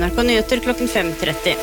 NRK Nyheter klokken 5:30.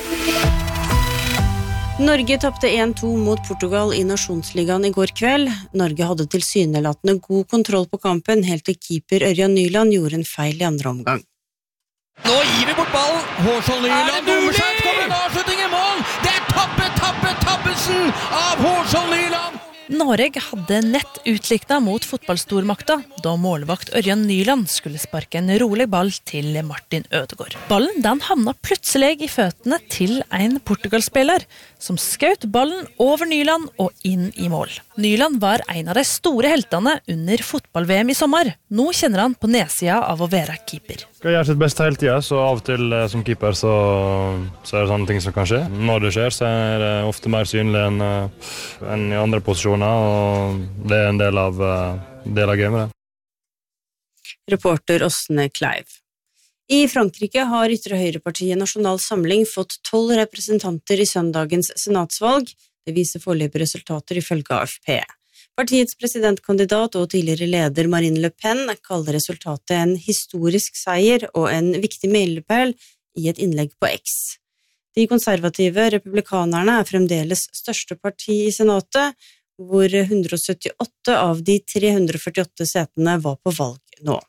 Norge tappte 1-2 mot Portugal i Nasjonsligaen i går kveld. Norge hadde tilsynelatende god kontroll på kampen, helt til keeper Ørjan Nyland gjorde en feil i andre omgang. Nå gir vi bort ballen! Hårsholm Nyland dummer seg, kommer en avslutning i mål! Det tappelsen av Hårsholm Nyland! Norge hadde nett utlikna mot fotballstormakta da målvakt Ørjan Nyland skulle sparke en rolig ball til Martin Ødegaard. Ballen den havna plutselig i føttene til en Portugal-spiller som skjøt ballen over Nyland og inn i mål. Nyland var en av de store heltene under fotball-VM i sommer. Nå kjenner han på nedsida av å være keeper. Skal gjøre sitt beste hele tiden, så av og til som keeper så er det sånne ting som kan skje. Når det skjer, så er det ofte mer synlig enn i andre posisjoner, og det er en del av gamet. Reporter Åsne Kleiv. I Frankrike har ytre-høyrepartiet Nasjonal Samling fått 12 representanter i søndagens senatsvalg. Det viser foreløpige resultater ifølge AFP. Partiets presidentkandidat og tidligere leder Marine Le Pen kaller resultatet en historisk seier og en viktig milepæl i et innlegg på X. De konservative republikanerne er fremdeles største parti i senatet, hvor 178 av de 348 setene var på valg nå.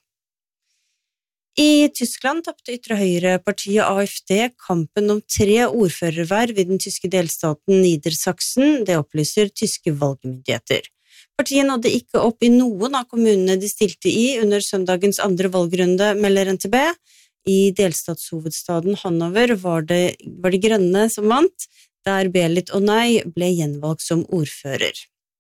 I Tyskland tappte ytre-høyre-partiet AfD kampen om 3 ordførerverv i den tyske delstaten Niedersachsen, det opplyser tyske valgmyndigheter. Partiet nådde ikke opp i noen av kommunene de stilte i under søndagens andre valgrunde, melder NTB. I delstatshovedstaden Hannover var det grønne som vant, der Belit Onay ble gjenvalgt som ordfører.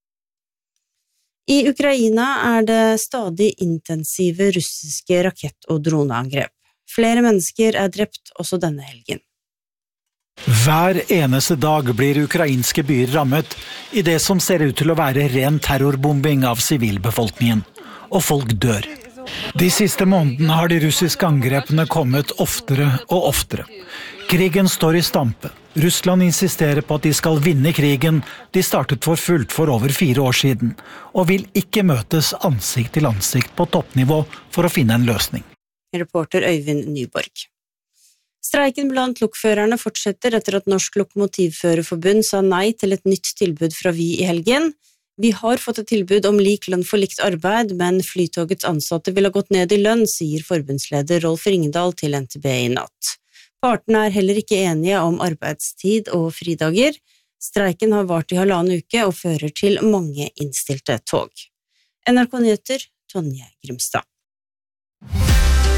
I Ukraina er det stadig intensive russiske rakett- og droneangrep. Flere mennesker er drept også denne helgen. Hver eneste dag blir ukrainske byer rammet i det som ser ut til å være ren terrorbombing av sivilbefolkningen, og folk dør. De siste månedene har de russiske angrepene kommet oftere og oftere. Krigen står i stampe. Russland insisterer på at de skal vinne krigen de startet for fullt for over 4 år siden, og vil ikke møtes ansikt til ansikt på toppnivå for å finne en løsning. Reporter Øyvind Nyborg. Streiken blant lokførerne fortsetter etter at Norsk Lokomotivførerforbund sa nei til et nytt tilbud fra Vy i helgen. Vi har fått et tilbud om lik lønn for likt arbeid, men Flytogets ansatte vil ha gått ned i lønn, sier forbundsleder Rolf Ringdal til NTB i natt. Partene er heller ikke enige om arbeidstid og fridager. Streiken har vart i 1,5 uke og fører til mange innstilte tog. NRK Nyheter, Tonje Grimstad.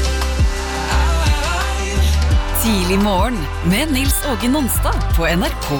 Tidlig morgen med Nils Åge Nonstad på NRK